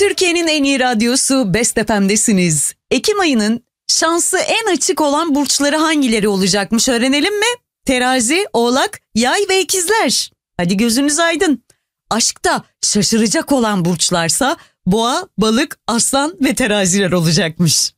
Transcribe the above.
Türkiye'nin en iyi radyosu Best FM'desiniz. Ekim ayının şansı en açık olan burçları hangileri olacakmış öğrenelim mi? Terazi, Oğlak, Yay ve İkizler. Hadi gözünüz aydın. Aşkta şaşıracak olan burçlarsa Boğa, Balık, Aslan ve Teraziler olacakmış.